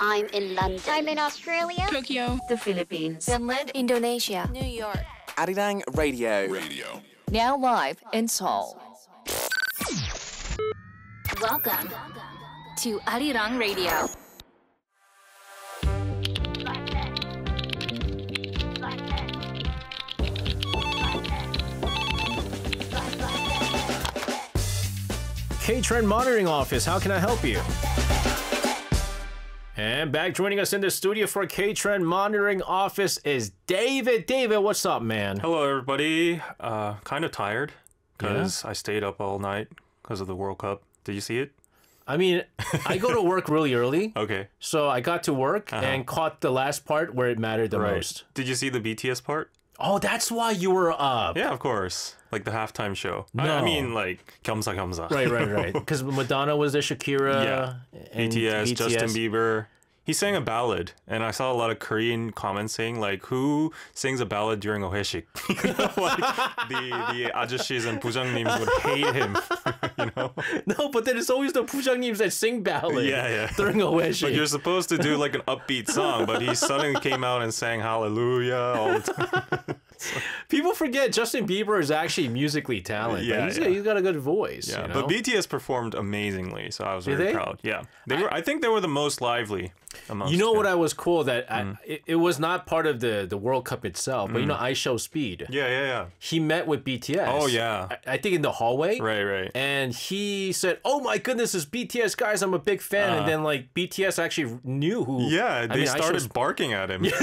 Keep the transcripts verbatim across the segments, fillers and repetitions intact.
I'm in London. I'm in Australia. Tokyo. The Philippines. Finland. Indonesia. New York. Arirang Radio. Radio. Now live in Seoul. Welcome to Arirang Radio. K-Trend Monitoring Office, how can I help you? And back joining us in the studio for K-Trend Monitoring Office is David. David, what's up, man? Hello, everybody. Uh, kind of tired because yeah. I stayed up all night because of the World Cup. Did you see it? I mean, I go to work really early. Okay. So I got to work uh-huh. and caught the last part where it mattered the right. most. Did you see the B T S part? Oh, that's why you were up. Yeah, of course. Like the halftime show. No. I, I mean, like, Kyomsa Kyomsa. Right, right, right. Because Madonna was there, Shakira. Yeah. And B T S, B T S, Justin Bieber. He sang a ballad, and I saw a lot of Korean comments saying, like, who sings a ballad during ohaeshik? You know, like, the, the 아저씨s and 부장님s would hate him, you know? No, but then it's always the 부장님s that sing ballad yeah, yeah. during ohaeshik. Like, you're supposed to do, like, an upbeat song, but he suddenly came out and sang hallelujah all the time. So. People forget Justin Bieber is actually musically talented. Yeah, he's, yeah. he's got a good voice. Yeah, you know? But B T S performed amazingly, so I was Did very they? proud. Yeah, they I, were. I think they were the most lively amongst. You know them. what I was cool that mm. I, it, it was not part of the, the World Cup itself, but mm. you know, I Show Speed. Yeah, yeah, yeah. He met with B T S. Oh yeah. I, I think in the hallway. Right, right. And he said, "Oh my goodness, it's B T S, guys! I'm a big fan." Uh, and then like B T S actually knew who. Yeah, they I mean, started barking at him.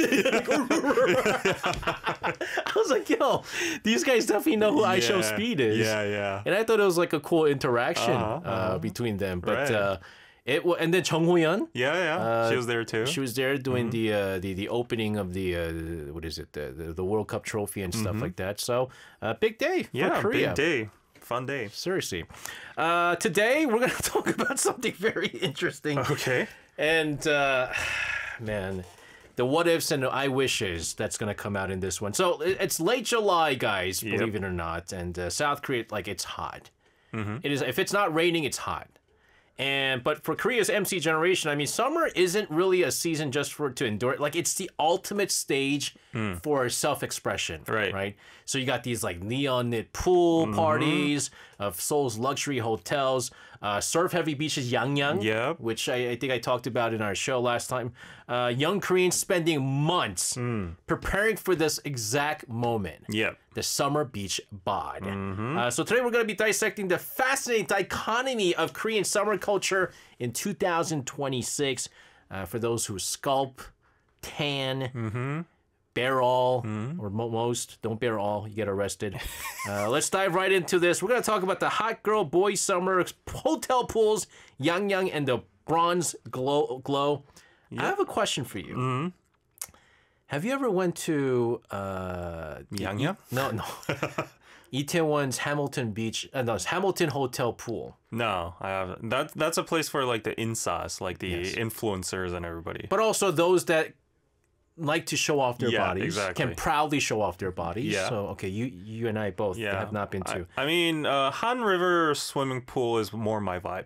I was like, "Yo, these guys definitely know who yeah, I Show Speed is." Yeah, yeah. And I thought it was like a cool interaction uh-huh, uh-huh. uh, between them. But right. uh, it and then Chung Ho-yeon. Yeah, yeah. Uh, she was there too. She was there doing mm-hmm. the, uh, the the opening of the uh, what is it the, the the World Cup trophy and stuff mm-hmm. like that. So uh, big day for yeah, Korea. Big day. Fun day. Seriously. Uh, today we're gonna talk about something very interesting. Okay. And uh, man. The what ifs and the I wishes that's gonna come out in this one. So it's late July, guys. Yep. Believe it or not, and uh, South Korea, like it's hot. Mm-hmm. It is. If it's not raining, it's hot. And but for Korea's M C generation, I mean, summer isn't really a season just for to endure. Like it's the ultimate stage mm. for self-expression. Right. Right. So you got these like neon lit pool mm-hmm. parties of Seoul's luxury hotels, uh, surf-heavy beaches, Yangyang, yep. which I, I think I talked about in our show last time. Uh, young Koreans spending months mm. preparing for this exact moment. Yep. The summer beach bod. Mm-hmm. Uh, so today we're going to be dissecting the fascinating dichotomy of Korean summer culture in two thousand twenty-six. Uh, for those who sculpt, tan, mm-hmm. bear all, mm-hmm. or mo- most, don't bear all, you get arrested. uh, let's dive right into this. We're going to talk about the hot girl boy summer, hotel pools, Yangyang, and the bronze glow. glow. Yep. I have a question for you. Mm-hmm. Have you ever went to uh, Yangyang? No, no. Itaewon's Hamilton Beach, uh, no, it's Hamilton Hotel Pool. No, I haven't. That that's a place for like the insas, like the yes. influencers and everybody. But also those that like to show off their yeah, bodies, exactly. can proudly show off their bodies. Yeah. So okay, you you and I both yeah. have not been to. I, I mean, uh, Han River swimming pool is more my vibe.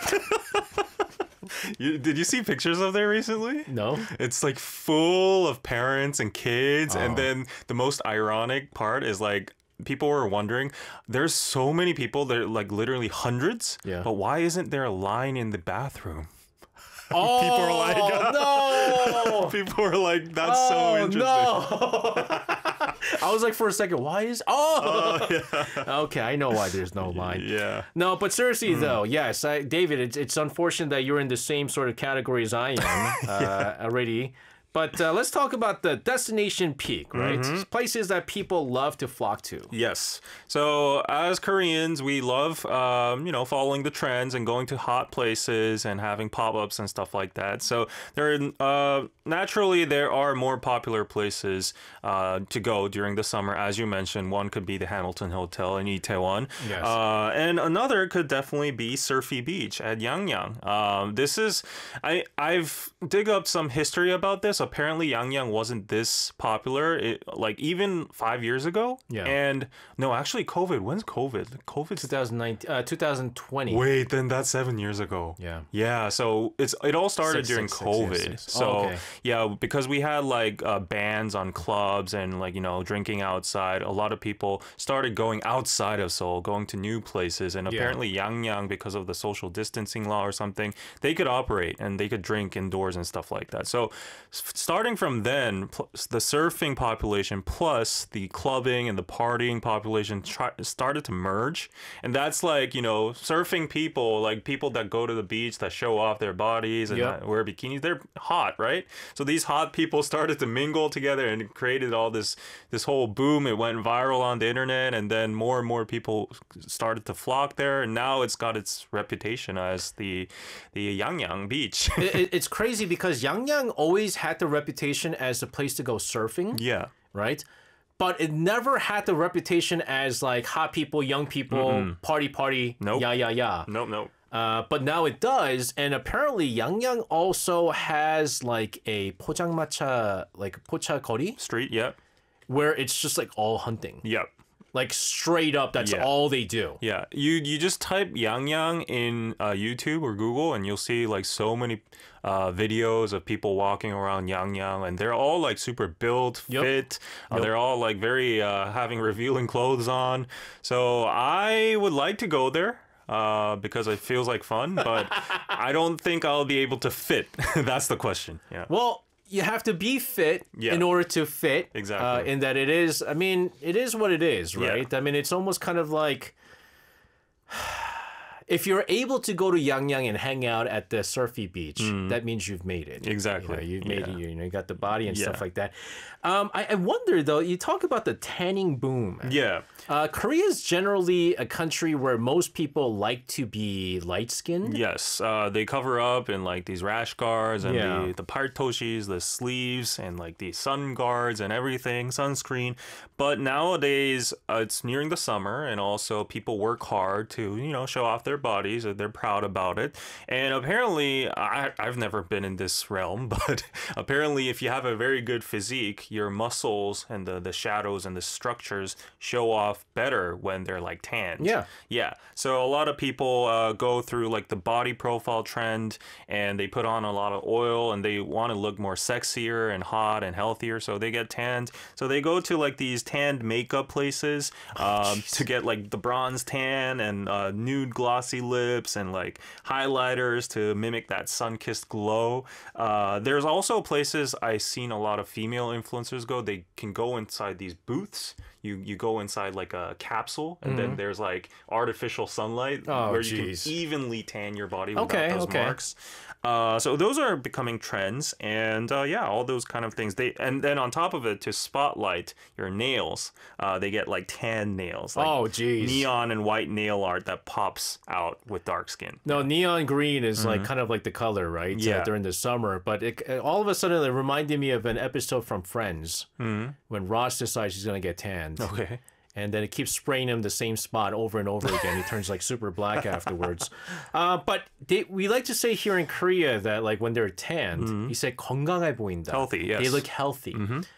You, did you see pictures of there recently? No. It's like full of parents and kids, oh. and then the most ironic part is like people were wondering, there's so many people, there like literally hundreds, yeah. but why isn't there a line in the bathroom? Oh, people are like, no! People were like, that's oh, so interesting. No! I was like, for a second, why is... Oh! Uh, yeah. Okay, I know why there's no line. Yeah. No, but seriously, mm. though, yes, I, David, it's, it's unfortunate that you're in the same sort of category as I am uh, yeah. already. But uh, let's talk about the destination peak, right? Mm-hmm. Places that people love to flock to. Yes. So as Koreans, we love, um, you know, following the trends and going to hot places and having pop-ups and stuff like that. So there, uh, naturally, there are more popular places uh, to go during the summer. As you mentioned, one could be the Hamilton Hotel in Itaewon. Yes. Uh, and another could definitely be Surfy Beach at Yangyang. Um, this is, I, I've dig up some history about this this, apparently Yang Yang wasn't this popular. It, like even five years ago. Yeah. And no, actually, COVID. When's COVID? COVID. twenty nineteen, uh, twenty twenty. Wait, then that's seven years ago. Yeah. Yeah. So it's it all started Six, during six, six, COVID. yes, yes. So Oh, okay. yeah, because we had like uh, bans on clubs and like you know drinking outside. A lot of people started going outside of Seoul, going to new places, and Yeah. apparently Yangyang, because of the social distancing law or something, they could operate and they could drink indoors and stuff like that. So s- starting from then, pl- the surfing population plus the clubbing and the partying population try- started to merge, and that's like you know surfing people, like people that go to the beach that show off their bodies and Yep. uh, wear bikinis. They're hot, right? So these hot people started to mingle together and it created all this this whole boom. It went viral on the internet, and then more and more people started to flock there, and now it's got its reputation as the the Yangyang beach. it, it- it's crazy because Yangyang always had the reputation as the place to go surfing, Yeah. right? But it never had the reputation as like hot people, young people, party, party, Nope. yeah, yeah, yeah. Nope, nope. Uh, but now it does, and apparently Yangyang also has like a 포장마차, like pocha kori, Street, yep. where it's just like all hunting, Yep. like straight up. That's Yeah. all they do. Yeah, you you just type Yangyang in uh, YouTube or Google, and you'll see like so many uh, videos of people walking around Yangyang, and they're all like super built, Yep. fit. Uh, Yep. They're all like very uh, having revealing clothes on. So I would like to go there. Uh, because it feels like fun, but I don't think I'll be able to fit. That's the question. Yeah. Well, you have to be fit Yeah. in order to fit. Exactly. Uh, in that it is, I mean, it is what it is, Yeah. right? I mean, it's almost kind of like if you're able to go to Yangyang and hang out at the surfy beach, that means you've made it. Mm. Exactly. You know, you've made Yeah. it. You know, you got the body and stuff Yeah. like that. Um, I, I wonder though. You talk about the tanning boom. Yeah. Uh, Korea is generally a country where most people like to be light skinned. Yes, uh, they cover up in like these rash guards and Yeah. the the partoshis, the sleeves, and like the sun guards and everything, sunscreen. But nowadays, uh, it's nearing the summer, and also people work hard to you know show off their bodies, and they're proud about it. And apparently, I I've never been in this realm, but apparently, if you have a very good physique, your muscles and the the shadows and the structures show off better when they're like tanned. Yeah. Yeah. So a lot of people uh, go through like the body profile trend, and they put on a lot of oil, and they want to look more sexier and hot and healthier. So they get tanned. So they go to like these tanned makeup places um, to get like the bronze tan and uh, nude glossy lips and like highlighters to mimic that sun-kissed glow. Uh, there's also places I've seen a lot of female influencers go. They can go inside these booths. You you go inside like a capsule, and then there's like artificial sunlight Mm-hmm. Oh, where you geez. can evenly tan your body without Okay, those okay. marks. Uh, so those are becoming trends, and uh, yeah, all those kind of things. They and then on top of it, to spotlight your nails, uh, they get like tan nails, like Oh, geez. neon and white nail art that pops out with dark skin. No, neon green is like kind of like the color, right? uh, Mm-hmm. Yeah. during the summer, but it, it- all of a sudden it reminded me of an episode from Friends when Ross decides he's gonna get tanned. Mm-hmm. Okay. And then it keeps spraying him the same spot over and over again. He turns like super black afterwards. Uh, but they, we like to say here in Korea that like when they're tanned, you say 건강해 보인다. Mm-hmm. Healthy, yes. Mm-hmm. They look healthy.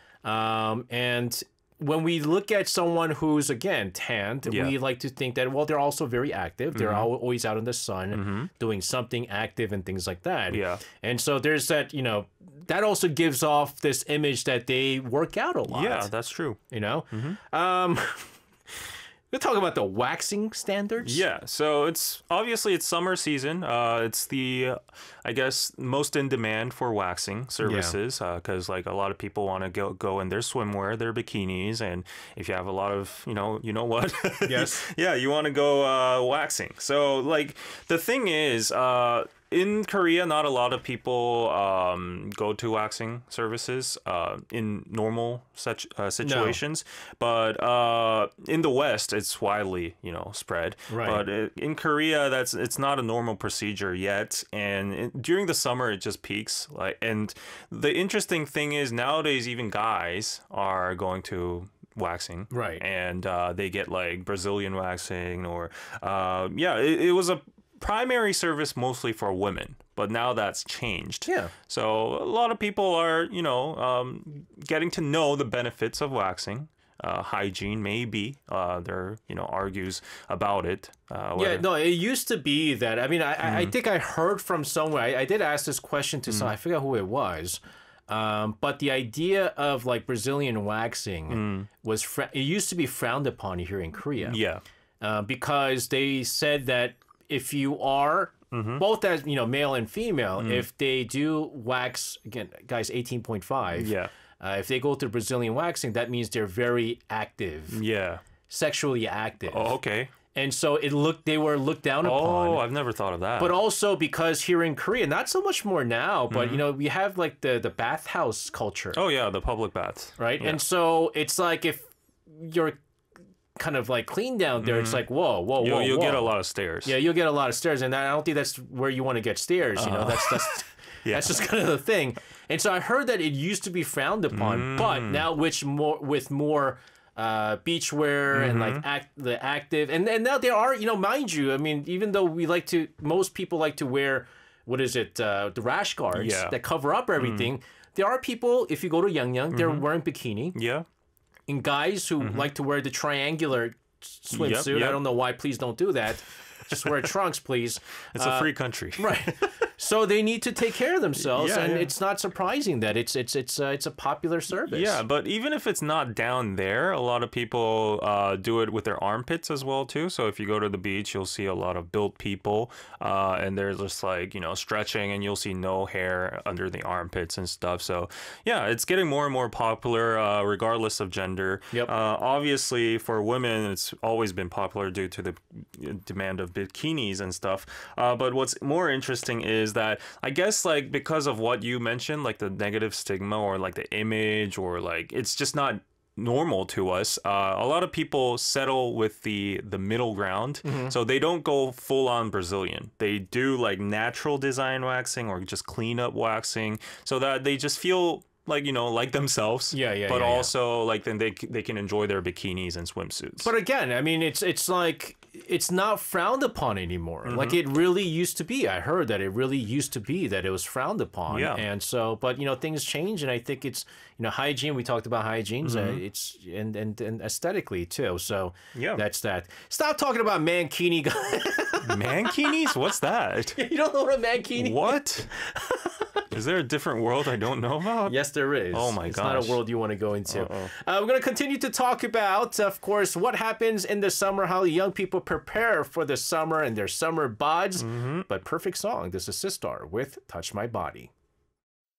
Um, and when we look at someone who's again tanned, Yeah. we like to think that well they're also very active. They're al always out in the sun doing something active and things like that. Yeah. And so there's that you know that also gives off this image that they work out a lot. Yeah, that's true. You know? Um, we'll talk about the waxing standards. Yeah, so it's obviously it's summer season. Uh, it's the, uh, I guess, most in demand for waxing services because like a lot of people want to go go in their swimwear, their bikinis, and if you have a lot of, you know, you know what? Yes. Yeah, you want to go uh, waxing. So like the thing is, uh, in Korea, not a lot of people um, go to waxing services uh, in normal such uh, situations, but uh, in the West, it's widely you know spread. Right. But it, in Korea, that's it's not a normal procedure yet, and it, during the summer, it just peaks. Like, and the interesting thing is nowadays, even guys are going to waxing, Right. and uh, they get like Brazilian waxing or uh, yeah, it, it was a primary service mostly for women, but now that's changed. Yeah. So a lot of people are, you know, um, getting to know the benefits of waxing. Uh, hygiene, maybe. Uh, there, you know, argues about it. Uh, Yeah, whether- no, it used to be that. I mean, I, I I think I heard from somewhere. I, I did ask this question to some. I forget who it was. Um, but the idea of like Brazilian waxing was fr- it used to be frowned upon here in Korea. Yeah. Uh, because they said that if you are both as you know male and female, if they do wax again, guys, eighteen point five. Yeah. Uh, if they go through Brazilian waxing, that means they're very active, Yeah. sexually active. Oh, okay. And so it looked they were looked down upon. Oh, I've never thought of that. But also because here in Korea, not so much more now, but Mm-hmm. you know, we have like the the bathhouse culture, oh yeah, the public baths. right? Yeah. And so it's like if you're kind of like clean down there, it's like whoa, whoa, You'll, whoa, Mm-hmm. you'll get a whoa. lot of stairs. Yeah, you'll get a lot of stairs, and I don't think that's where you want to get stairs. You know, that's that's Uh-huh. Yeah. that's just kind of the thing. And so I heard that it used to be frowned upon, but Mm. now which more with more uh, beachwear and like Mm-hmm. act the active, and and now there are you know mind you, I mean even though we like to, most people like to wear what is it uh, the rash guards Yeah. Mm. that cover up everything. There are people, if you go to Yangyang, they're wearing bikini, Yeah. and guys who like to wear the triangular swimsuit. I yep. don't know why. Please don't do that. Just wear trunks, please. It's a free country. Uh, Right. So they need to take care of themselves, Yeah, and yeah. it's not surprising that it's it's it's uh, it's a popular service. Yeah, but even if it's not down there, a lot of people uh, do it with their armpits as well too. So if you go to the beach, you'll see a lot of built people, uh, and they're just like you know stretching, and you'll see no hair under the armpits and stuff. So yeah, it's getting more and more popular, uh, regardless of gender. Yep. Uh, obviously, for women, it's always been popular due to the demand of bikinis and stuff. Uh, but what's more interesting is that I guess like because of what you mentioned, like the negative stigma or like the image or like it's just not normal to us. Uh, a lot of people settle with the the middle ground, so they don't go full on Brazilian. They do like natural design waxing or just clean up waxing, so that they just feel like you know like themselves. Yeah, yeah, But yeah, yeah. also like then they they can enjoy their bikinis and swimsuits. But again, I mean, it's it's like it's not frowned upon anymore. Mm-hmm. Like it really used to be. I heard that it really used to be that it was frowned upon. Yeah. And so, but you know, things change, and I think it's you know hygiene. We talked about hygiene. Uh, it's and, and and aesthetically too. So Mm-hmm. Yeah. that's that. Stop talking about mankini. Mankinis? What's that? You don't know what a mankini? What? Is there a different world I don't know about? Yes, there is. Oh my It's not gosh. a world you want to go into. Uh, we're going to continue to talk about, of course, what happens in the summer, how young people prepare for the summer and their summer bods. Mm-hmm. But perfect song. This is Sistar with Touch My Body.